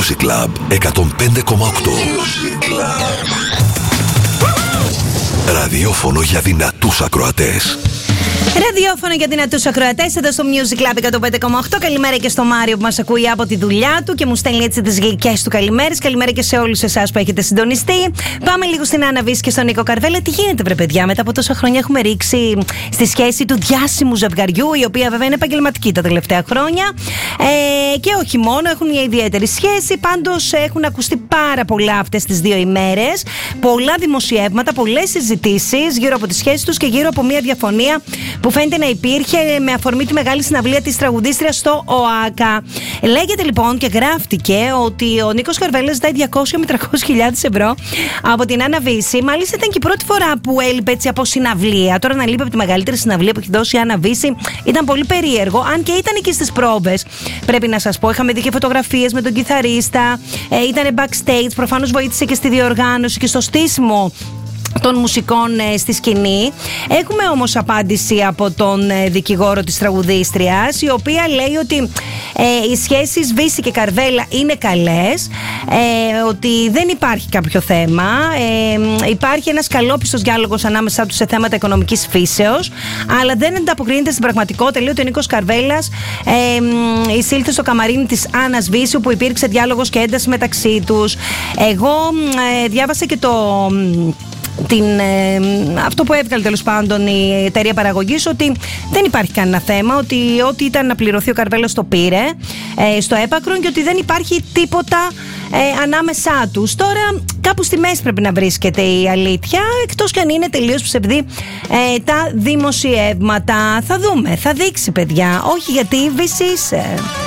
Music Club 105,8. Ραδιόφωνο για δυνατούς ακροατές. Ραδιόφωνο για δυνατούς ακροατές εδώ στο Music Club 105,8. Καλημέρα και στο Μάριο που μας ακούει από τη δουλειά του και μου στέλνει έτσι τις γλυκές του καλημέρες. Καλημέρα και σε όλους εσάς που έχετε συντονιστεί. Πάμε λίγο στην Άννα Βύση και στον Νίκο Καρβέλα. Τι γίνεται, βρε παιδιά, μετά από τόσα χρόνια έχουμε ρίξει στη σχέση του διάσημου ζευγαριού, η οποία βέβαια είναι επαγγελματική τα τελευταία χρόνια. Και όχι μόνο, έχουν μια ιδιαίτερη σχέση. Πάντως έχουν ακουστεί πάρα πολλά αυτές τις 2 ημέρες. Πολλά δημοσιεύματα, πολλές συζητήσεις γύρω από τη σχέση τους και γύρω από μια διαφωνία που φαίνεται να υπήρχε με αφορμή τη μεγάλη συναυλία της τραγουδίστριας στο ΟΑΚΑ. Λέγεται λοιπόν και γράφτηκε ότι ο Νίκος Καρβέλας ζητάει 200 με 300.000 ευρώ από την Άννα Βύση. Μάλιστα ήταν και η πρώτη φορά που έλειπε έτσι από συναυλία. Τώρα να λείπει από τη μεγαλύτερη συναυλία που έχει δώσει η Άννα Βύση ήταν πολύ περίεργο. Αν και ήταν εκεί στις πρόβες, πρέπει να σας πω. Είχαμε δει και φωτογραφίες με τον κιθαρίστα. Ήταν backstage, προφανώς βοήθησε και στη διοργάνωση και στο στήσιμο των μουσικών στη σκηνή. Έχουμε όμως απάντηση από τον δικηγόρο της τραγουδίστριας, η οποία λέει ότι οι σχέσεις Βύση και Καρβέλα είναι καλές, ότι δεν υπάρχει κάποιο θέμα, υπάρχει ένας καλόπιστος διάλογος ανάμεσά τους σε θέματα οικονομικής φύσεως, αλλά δεν ανταποκρίνεται στην πραγματικότητα. Λέει ότι ο Νίκος Καρβέλας εισήλθε στο καμαρίνι της Άννας Βύση, όπου υπήρξε διάλογος και ένταση μεταξύ τους. Εγώ διάβασα και αυτό που έβγαλε τέλος πάντων η εταιρεία παραγωγής, ότι δεν υπάρχει κανένα θέμα, ότι ό,τι ήταν να πληρωθεί ο Καρβέλας το πήρε στο έπακρον και ότι δεν υπάρχει τίποτα ανάμεσά τους. Τώρα κάπου στη μέση πρέπει να βρίσκεται η αλήθεια, εκτός κι αν είναι τελείως ψευδή τα δημοσιεύματα. Θα δούμε, θα δείξει παιδιά. Όχι, γιατί Βύση είσαι.